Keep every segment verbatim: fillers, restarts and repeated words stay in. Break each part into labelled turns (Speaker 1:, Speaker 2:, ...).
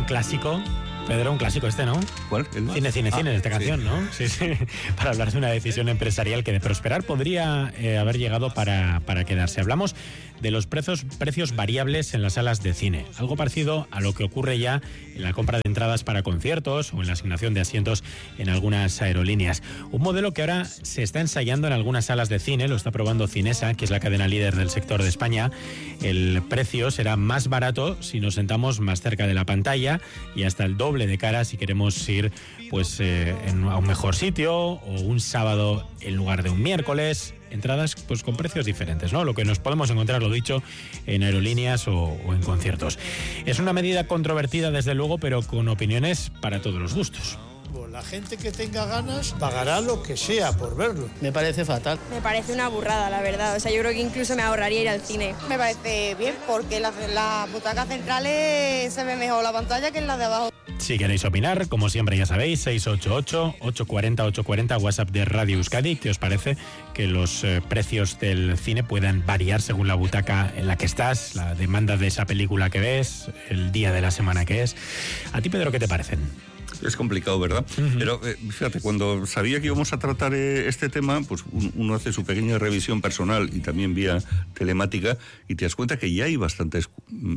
Speaker 1: un clásico. Pedro, un clásico este, ¿no?
Speaker 2: ¿Cuál? ¿El?
Speaker 1: Cine, cine,
Speaker 2: ah,
Speaker 1: cine, esta canción,
Speaker 2: sí.
Speaker 1: ¿no? Sí, sí. Para hablar de una decisión empresarial que de prosperar podría eh, haber llegado para, para quedarse. Hablamos de los precios, precios variables en las salas de cine. Algo parecido a lo que ocurre ya en la compra de entradas para conciertos o en la asignación de asientos en algunas aerolíneas. Un modelo que ahora se está ensayando en algunas salas de cine, lo está probando Cinesa, que es la cadena líder del sector de España. El precio será más barato si nos sentamos más cerca de la pantalla y hasta el doble de cara si queremos ir pues eh, en, a un mejor sitio o un sábado en lugar de un miércoles. Entradas pues con precios diferentes, ¿no? Lo que nos podemos encontrar, lo dicho, en aerolíneas o, o en conciertos. Es una medida controvertida, desde luego, pero con opiniones para todos los gustos.
Speaker 3: La gente que tenga ganas pagará lo que sea por verlo.
Speaker 4: Me parece fatal.
Speaker 5: Me parece una burrada, la verdad. O sea, yo creo que incluso me ahorraría ir al cine.
Speaker 6: Me parece bien porque las la butacas centrales se ve mejor la pantalla que en las de abajo.
Speaker 1: Si queréis opinar, como siempre ya sabéis, seis ocho ocho, ocho cuatro cero, ocho cuatro cero, WhatsApp de Radio Euskadi. ¿Qué os parece que los eh, precios del cine puedan variar según la butaca en la que estás, la demanda de esa película que ves, el día de la semana que es? ¿A ti, Pedro, qué te parecen?
Speaker 2: Es complicado, ¿verdad? Uh-huh. Pero eh, fíjate, cuando sabía que íbamos a tratar eh, este tema, pues un, uno hace su pequeña revisión personal y también vía telemática y te das cuenta que ya hay bastantes mm,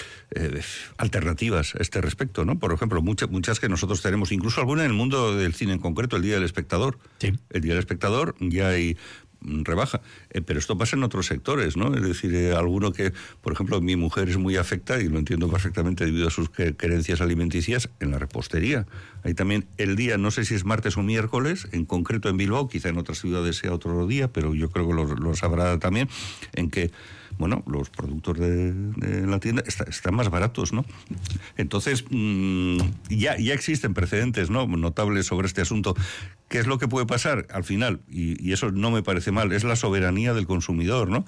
Speaker 2: eh, alternativas a este respecto, ¿no? Por ejemplo, muchas, muchas que nosotros tenemos, incluso alguna en el mundo del cine en concreto, el Día del Espectador.
Speaker 1: Sí.
Speaker 2: El Día del Espectador ya hay rebaja, eh, pero esto pasa en otros sectores, ¿no? Es decir, eh, alguno que, por ejemplo, mi mujer es muy afecta y lo entiendo perfectamente debido a sus querencias alimenticias en la repostería. Hay también el día, no sé si es martes o miércoles, en concreto en Bilbao, quizá en otras ciudades sea otro día, pero yo creo que lo, lo sabrá también, en que bueno, los productos de, de la tienda está, están más baratos, ¿no? Entonces, mmm, ya, ya existen precedentes, ¿no?, notables sobre este asunto. ¿Qué es lo que puede pasar? Al final, y, y eso no me parece mal, es la soberanía del consumidor, ¿no?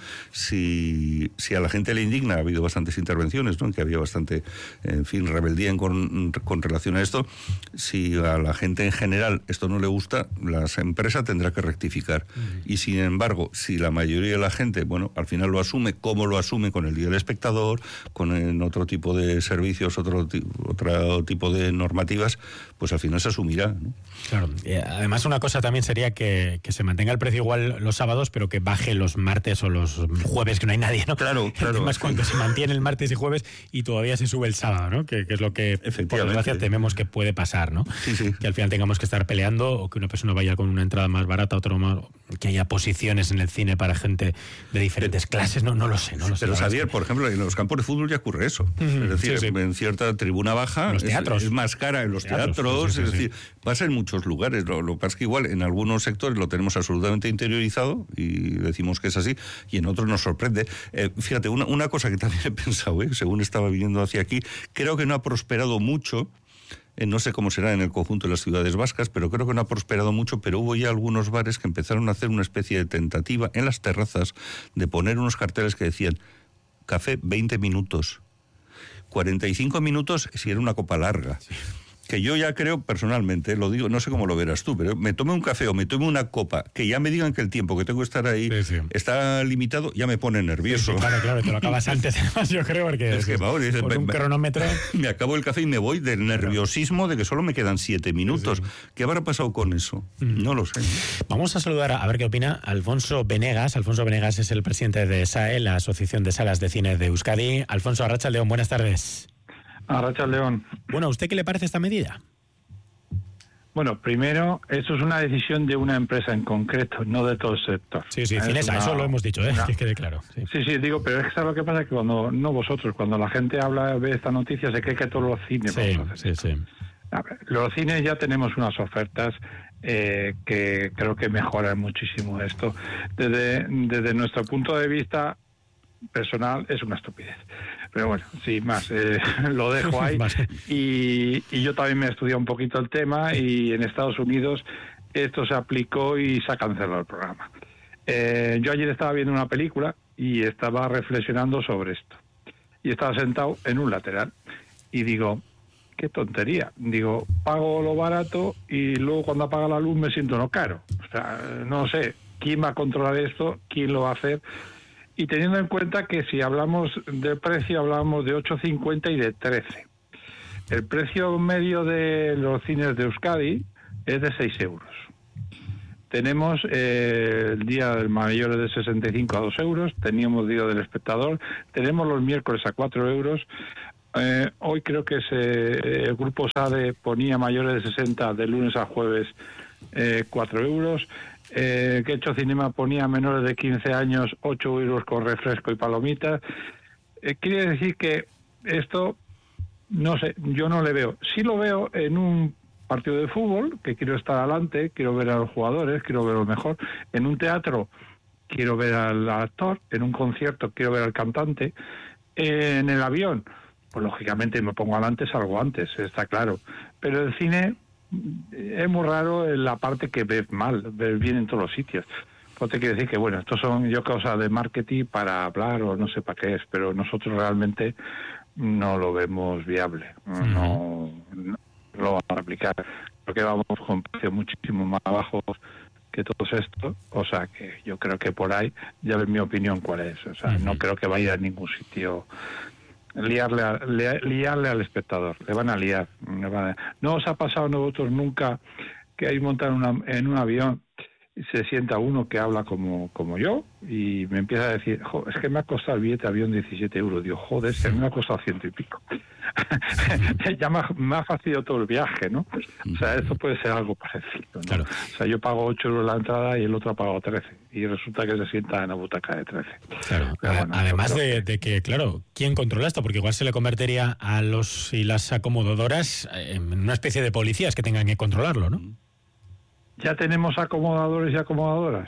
Speaker 2: Si, si a la gente le indigna, ha habido bastantes intervenciones, ¿no?, en que había bastante, en fin, rebeldía en con, con relación a esto. Si a la gente en general esto no le gusta, la empresa tendrá que rectificar. Uh-huh. Y sin embargo, si la mayoría de la gente, bueno, al final lo asume, como lo asume con el Día del Espectador, con en otro tipo de servicios, otro, otro tipo de normativas, pues al final se asumirá, ¿no?
Speaker 1: Claro. Eh, además, una cosa también sería que, que se mantenga el precio igual los sábados, pero que baje los martes o los jueves, que no hay nadie, ¿no?
Speaker 2: Claro, claro.
Speaker 1: Además, cuando se mantiene el martes y jueves y todavía se sube el sábado, ¿no? Que, que es lo que, por desgracia, tememos que puede pasar, ¿no?
Speaker 2: Sí, sí.
Speaker 1: Que al final tengamos que estar peleando o que una persona vaya con una entrada más barata, otro más, que haya posiciones en el cine para gente de diferentes clases, no, no lo sé, no lo sé.
Speaker 2: Pero Xavier, por ejemplo, en los campos de fútbol ya ocurre eso. Uh-huh. Es decir, sí, sí. en cierta tribuna baja
Speaker 1: los teatros.
Speaker 2: Es, es más cara en los teatros, teatros sí, sí, es decir, sí. pasa en muchos lugares. Lo, lo que pasa es que igual en algunos sectores lo tenemos absolutamente interiorizado y decimos que es así, y en otros nos sorprende. Eh, fíjate, una, una cosa que también he pensado, ¿eh? según estaba viniendo hacia aquí, creo que no ha prosperado mucho. Eh, no sé cómo será en el conjunto de las ciudades vascas, pero creo que no ha prosperado mucho, pero hubo ya algunos bares que empezaron a hacer una especie de tentativa en las terrazas de poner unos carteles que decían café veinte minutos, cuarenta y cinco minutos si era una copa larga. Sí. Que yo ya creo, personalmente, lo digo, no sé cómo lo verás tú, pero me tome un café o me tome una copa, que ya me digan que el tiempo que tengo que estar ahí sí, sí. está limitado, ya me pone nervioso.
Speaker 1: Sí, sí, claro, claro, te lo acabas antes, además, yo creo, porque
Speaker 2: es que, vamos,
Speaker 1: con
Speaker 2: me,
Speaker 1: un cronómetro...
Speaker 2: Me acabo el café y me voy del nerviosismo de que solo me quedan siete minutos. Sí, sí. ¿Qué habrá pasado con eso? Mm. No lo sé.
Speaker 1: Vamos a saludar, a ver qué opina Alfonso Venegas. Alfonso Venegas es el presidente de S A E, la Asociación de Salas de Cine de Euskadi. Alfonso, Arratsaldeon, buenas tardes.
Speaker 7: Arratsaldeon.
Speaker 1: Bueno, ¿a usted qué le parece esta medida?
Speaker 7: Bueno, primero, eso es una decisión de una empresa en concreto, no de todo el sector.
Speaker 1: Sí, sí, Cinesa, una, eso lo hemos dicho, ¿eh? Una, que quede claro. Sí.
Speaker 7: sí, sí, digo, pero es que ¿sabes lo que pasa? Que cuando, no vosotros, cuando la gente habla, ve esta noticia, se cree que todos los cines...
Speaker 1: Sí, sí, sí.
Speaker 7: A ver, los cines ya tenemos unas ofertas eh, que creo que mejoran muchísimo esto. Desde, desde nuestro punto de vista personal, es una estupidez. Pero bueno, sin más, eh, lo dejo ahí. Vale. y, y yo también me he estudiado un poquito el tema y en Estados Unidos esto se aplicó y se ha cancelado el programa. Eh, yo ayer estaba viendo una película y estaba reflexionando sobre esto. Y estaba sentado en un lateral y digo, qué tontería. Digo, pago lo barato y luego cuando apaga la luz me siento no caro. O sea, no sé, ¿quién va a controlar esto? ¿Quién lo va a hacer? Y teniendo en cuenta que si hablamos de precio, hablamos de ocho cincuenta y de trece. El precio medio de los cines de Euskadi es de seis euros. Tenemos eh, el día del mayor de sesenta y cinco a dos euros, teníamos Día del Espectador, tenemos los miércoles a cuatro euros. Eh, hoy creo que se, el grupo SADE ponía mayores de sesenta de lunes a jueves eh, cuatro euros. Eh, Quecho Cinema ponía menores de quince años ocho euros con refresco y palomitas. Eh, quiere decir que esto, no sé, yo no le veo. Sí lo veo en un partido de fútbol, que quiero estar adelante, quiero ver a los jugadores, quiero ver lo mejor. En un teatro quiero ver al actor, en un concierto quiero ver al cantante. Eh, en el avión, pues lógicamente me pongo adelante, salgo antes, está claro. Pero el cine es muy raro en la parte que ves mal, ves bien en todos los sitios. Pues te quiero decir que, bueno, estos son yo cosas de marketing para hablar o no sé para qué es, pero nosotros realmente no lo vemos viable. No, no lo vamos a aplicar. Creo que vamos con precios muchísimo más bajos que todos estos, o sea que yo creo que por ahí ya ves mi opinión cuál es. O sea, uh-huh. no creo que vaya a ningún sitio liarle, a, li, liarle al espectador, le van a liar. Le van a... ¿No os ha pasado a vosotros nunca que hay montar una, en un avión y se sienta uno que habla como como yo y me empieza a decir, es que me ha costado el billete de avión diecisiete euros? Digo, joder, se me ha costado ciento y pico. Ya me ha, me ha fastidiado todo el viaje, ¿no? O sea, esto puede ser algo parecido, ¿no? Claro. O sea, yo pago ocho euros la entrada y el otro ha pagado trece. Y resulta que se sienta en la butaca de trece.
Speaker 1: Claro. Bueno, además de, de que, claro, ¿quién controla esto? Porque igual se le convertiría a los y las acomodadoras en una especie de policías que tengan que controlarlo, ¿no?
Speaker 7: ¿Ya tenemos acomodadores y acomodadoras?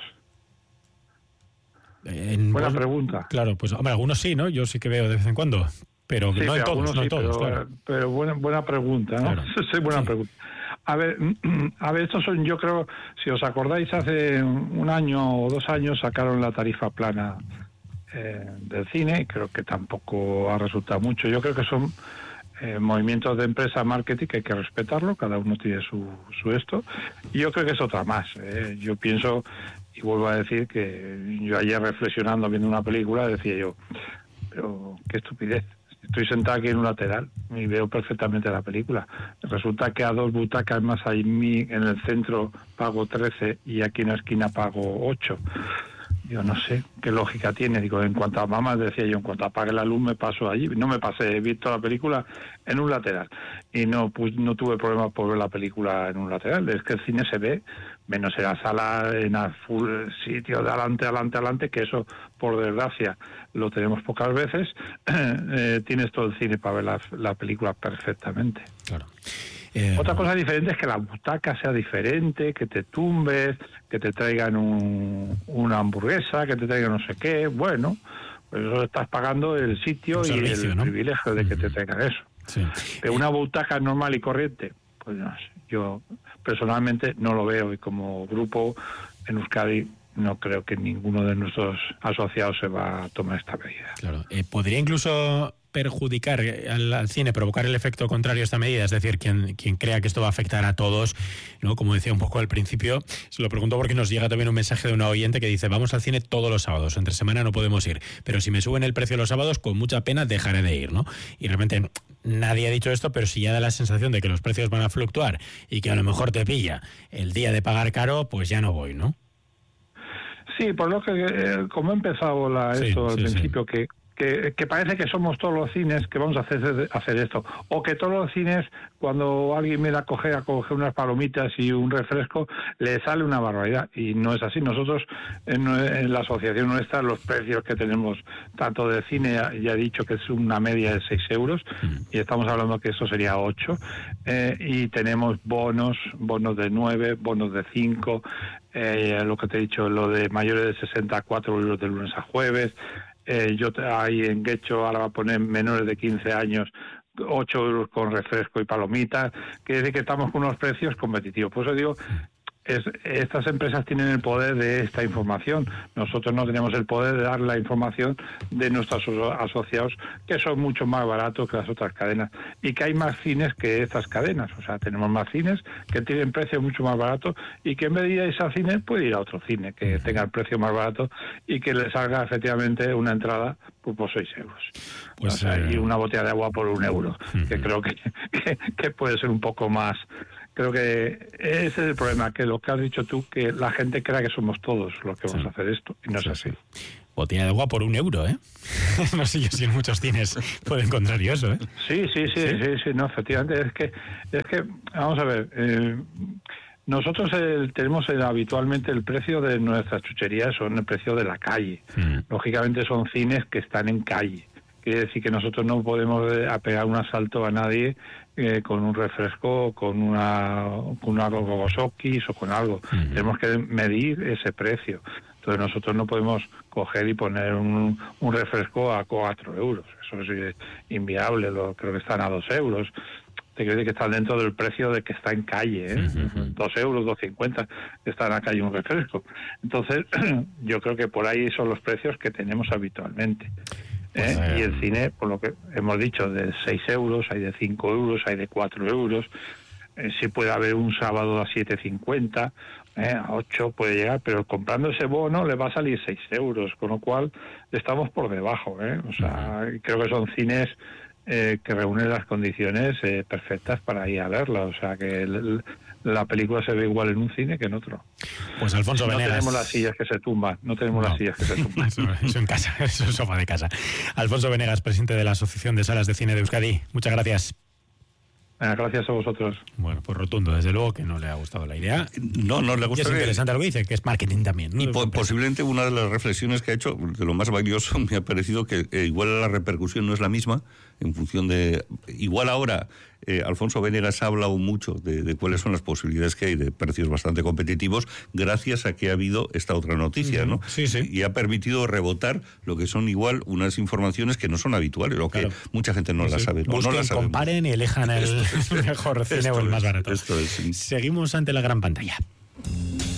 Speaker 1: En,
Speaker 7: Buena
Speaker 1: pues,
Speaker 7: pregunta.
Speaker 1: Claro, pues hombre, algunos sí, ¿no? Yo sí que veo de vez en cuando, pero
Speaker 7: sí,
Speaker 1: no
Speaker 7: pero
Speaker 1: en todos, no
Speaker 7: sí,
Speaker 1: en todos,
Speaker 7: pero,
Speaker 1: claro.
Speaker 7: Pero buena, buena pregunta, ¿no?
Speaker 1: Claro.
Speaker 7: Sí, buena
Speaker 1: sí.
Speaker 7: pregunta. A ver, a ver, estos son, yo creo, si os acordáis, hace un año o dos años sacaron la tarifa plana eh, del cine, y creo que tampoco ha resultado mucho. Yo creo que son eh, movimientos de empresa, marketing, que hay que respetarlo, cada uno tiene su, su esto, y yo creo que es otra más. Eh. Yo pienso, y vuelvo a decir, que yo ayer reflexionando, viendo una película, decía yo, pero qué estupidez. Estoy sentado aquí en un lateral y veo perfectamente la película. Resulta que a dos butacas más ahí en el centro pago trece y aquí en la esquina pago ocho. Yo no sé qué lógica tiene. Digo, en cuanto a mamás, decía yo, en cuanto apague la luz me paso allí. No me pasé, he visto la película en un lateral y no pues no tuve problema por ver la película en un lateral. Es que el cine se ve, menos en la sala, en el full sitio de adelante, adelante, adelante, que eso, por desgracia, lo tenemos pocas veces. eh, tienes todo el cine para ver la, la película perfectamente.
Speaker 1: Claro. Eh,
Speaker 7: Otra cosa diferente es que la butaca sea diferente, que te tumbes, que te traigan un, una hamburguesa, que te traigan no sé qué. Bueno, pues eso estás pagando el sitio y servicio, el ¿no? privilegio de uh-huh. que te traigan eso. Sí. Pero una butaca normal y corriente, pues no sé, yo personalmente no lo veo, y como grupo en Euskadi no creo que ninguno de nuestros asociados se va a tomar esta medida.
Speaker 1: Claro. Eh, podría incluso perjudicar al, al cine, provocar el efecto contrario a esta medida, es decir, quien, quien crea que esto va a afectar a todos, ¿no? Como decía un poco al principio, se lo pregunto porque nos llega también un mensaje de una oyente que dice, vamos al cine todos los sábados, entre semana no podemos ir, pero si me suben el precio los sábados, con mucha pena dejaré de ir, ¿no? Y realmente nadie ha dicho esto, pero sí ya da la sensación de que los precios van a fluctuar y que a lo mejor te pilla el día de pagar caro, pues ya no voy, ¿no?
Speaker 7: Sí, por lo que, eh, como he empezado la, sí, eso al sí, principio, sí. que Que, que parece que somos todos los cines que vamos a hacer, hacer esto, o que todos los cines, cuando alguien me da a coger, a coger unas palomitas y un refresco, le sale una barbaridad, y no es así. Nosotros en, en la asociación nuestra, los precios que tenemos tanto de cine, ya he dicho que es una media de seis euros, y estamos hablando que eso sería ocho, eh, y tenemos bonos, bonos de nueve, bonos de cinco, eh, lo que te he dicho, lo de mayores de sesenta, cuatro euros de lunes a jueves. Eh, yo ahí en Guecho ahora va a poner menores de quince años ocho euros con refresco y palomitas, que es decir que estamos con unos precios competitivos. Por eso digo es, estas empresas tienen el poder de esta información. Nosotros no tenemos el poder de dar la información de nuestros asociados, que son mucho más baratos que las otras cadenas, y que hay más cines que estas cadenas. O sea, tenemos más cines que tienen precios mucho más baratos y que en vez de ir a ese cine puede ir a otro cine que tenga el precio más barato y que le salga efectivamente una entrada pues, por seis euros. Pues, o sea, eh... y una botella de agua por un euro, uh-huh. que creo que, que, que puede ser un poco más... Creo que ese es el problema, que lo que has dicho tú, que la gente crea que somos todos los que sí. vamos a hacer esto, y no es así.
Speaker 1: Botella de agua por un euro, ¿eh? No sé yo si en muchos cines puede encontrar yo eso, ¿eh?
Speaker 7: Sí, sí, sí, sí, sí, sí no, efectivamente, es que, es que vamos a ver, eh, nosotros el, tenemos el, habitualmente el precio de nuestras chucherías son el precio de la calle. Mm. Lógicamente son cines que están en calle. Quiere decir que nosotros no podemos apegar un asalto a nadie eh, con un refresco, con una con una gogosokis o con algo. Uh-huh. Tenemos que medir ese precio. Entonces nosotros no podemos coger y poner un, un refresco a cuatro euros. Eso es inviable. Lo, creo que están a dos euros. Te quiero decir que están dentro del precio de que está en calle, ¿eh? Uh-huh. Dos euros, dos cincuenta, está en la calle un refresco. Entonces yo creo que por ahí son los precios que tenemos habitualmente. ¿Eh? Pues, eh... Y el cine, por lo que hemos dicho, de seis euros, hay de cinco euros, hay de cuatro euros. Eh, sí puede haber un sábado a siete cincuenta, eh, a ocho puede llegar, pero comprando ese bono le va a salir seis euros, con lo cual estamos por debajo. ¿eh? O sea, uh-huh. creo que son cines eh, que reúnen las condiciones eh, perfectas para ir a verla. O sea, que el, la película se ve igual en un cine que en otro.
Speaker 1: Pues Alfonso Venegas.
Speaker 7: No tenemos las sillas que se tumban, no tenemos no. las sillas que se tumban.
Speaker 1: eso, eso en casa, eso es sofá de casa. Alfonso Venegas, presidente de la Asociación de Salas de Cine de Euskadi. Muchas gracias.
Speaker 7: Gracias a vosotros.
Speaker 1: Bueno, pues rotundo, desde luego que no le ha gustado la idea.
Speaker 2: No, no le ha gustado.
Speaker 1: Y es interesante lo que dice, que es marketing también, ¿no?
Speaker 2: Y po- posiblemente una de las reflexiones que ha hecho, de lo más valioso, me ha parecido que eh, igual la repercusión no es la misma, en función de... Igual ahora eh, Alfonso Venegas ha hablado mucho de, de cuáles son las posibilidades que hay de precios bastante competitivos, gracias a que ha habido esta otra noticia, ¿no?
Speaker 1: Sí, sí.
Speaker 2: Y ha permitido rebotar lo que son igual unas informaciones que no son habituales, o que claro. mucha gente no sí, las sabe. No,
Speaker 1: Busquen,
Speaker 2: no las
Speaker 1: comparen y elijan el mejor cine o el más barato.
Speaker 2: Esto es, sí.
Speaker 1: Seguimos ante la gran pantalla.